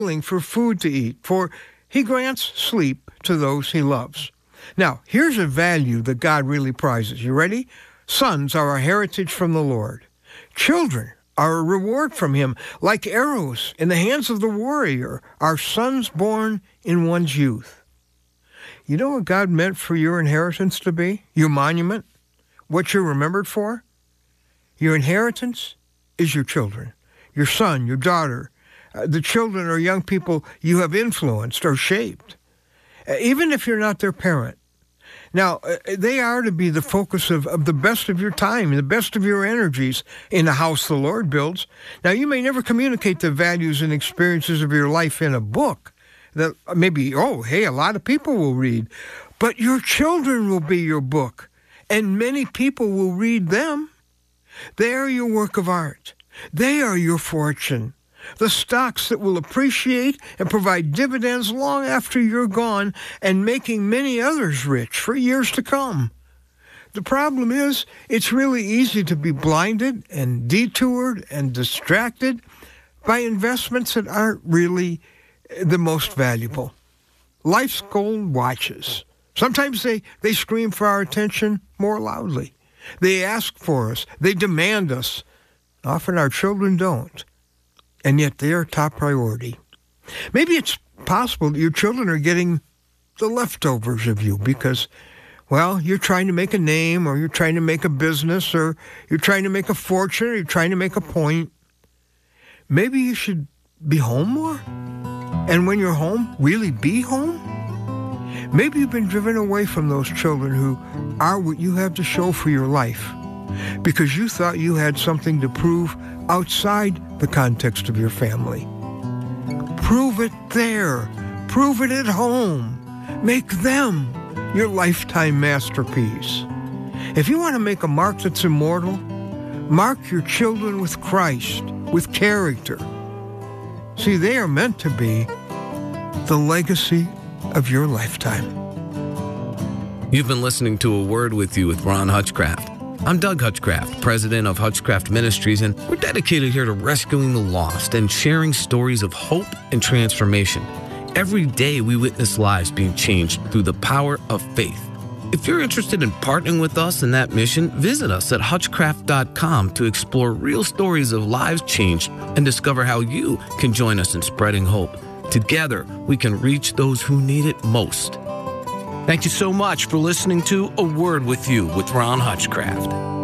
for food to eat, for he grants sleep to those he loves. Now, here's a value that God really prizes. You ready? Sons are a heritage from the Lord. Children are a reward from him, like arrows in the hands of the warrior, are sons born in one's youth. You know what God meant for your inheritance to be? Your monument? What you're remembered for? Your inheritance is your children, your son, your daughter, the children or young people you have influenced or shaped, even if you're not their parent. Now, they are to be the focus of the best of your time, the best of your energies in the house the Lord builds. Now, you may never communicate the values and experiences of your life in a book that maybe, a lot of people will read, but your children will be your book, and many people will read them. They are your work of art. They are your fortune. The stocks that will appreciate and provide dividends long after you're gone and making many others rich for years to come. The problem is, it's really easy to be blinded and detoured and distracted by investments that aren't really the most valuable. Life's gold watches. Sometimes they scream for our attention more loudly. They ask for us. They demand us. Often our children don't. And yet they are top priority. Maybe it's possible that your children are getting the leftovers of you because, you're trying to make a name, or you're trying to make a business, or you're trying to make a fortune, or you're trying to make a point. Maybe you should be home more. And when you're home, really be home. Maybe you've been driven away from those children who are what you have to show for your life because you thought you had something to prove outside the context of your family. Prove it there. Prove it at home. Make them your lifetime masterpiece. If you want to make a mark that's immortal, mark your children with Christ, with character. See, they are meant to be the legacy of your lifetime. You've been listening to A Word With You with Ron Hutchcraft. I'm Doug Hutchcraft, president of Hutchcraft Ministries, and we're dedicated here to rescuing the lost and sharing stories of hope and transformation. Every day we witness lives being changed through the power of faith. If you're interested in partnering with us in that mission, visit us at hutchcraft.com to explore real stories of lives changed and discover how you can join us in spreading hope. Together, we can reach those who need it most. Thank you so much for listening to A Word With You with Ron Hutchcraft.